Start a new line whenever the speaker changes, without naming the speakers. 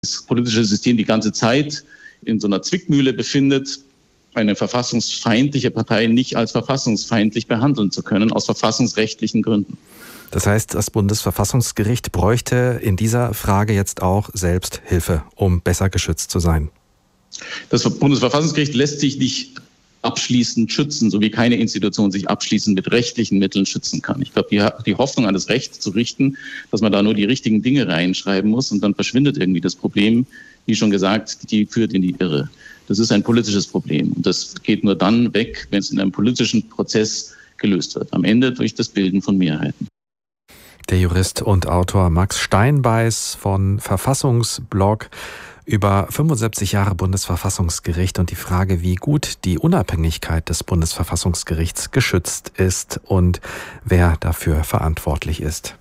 das politische System die ganze Zeit in so einer Zwickmühle befindet, eine verfassungsfeindliche Partei nicht als verfassungsfeindlich behandeln zu können, aus verfassungsrechtlichen Gründen.
Das heißt, das Bundesverfassungsgericht bräuchte in dieser Frage jetzt auch selbst Hilfe, um besser geschützt zu sein.
Das Bundesverfassungsgericht lässt sich nicht abschließend schützen, so wie keine Institution sich abschließend mit rechtlichen Mitteln schützen kann. Ich glaube, die Hoffnung an das Recht zu richten, dass man da nur die richtigen Dinge reinschreiben muss und dann verschwindet irgendwie das Problem, wie schon gesagt, die führt in die Irre. Das ist ein politisches Problem und das geht nur dann weg, wenn es in einem politischen Prozess gelöst wird. Am Ende durch das Bilden von Mehrheiten.
Der Jurist und Autor Max Steinbeiß von Verfassungsblog über 75 Jahre Bundesverfassungsgericht und die Frage, wie gut die Unabhängigkeit des Bundesverfassungsgerichts geschützt ist und wer dafür verantwortlich ist.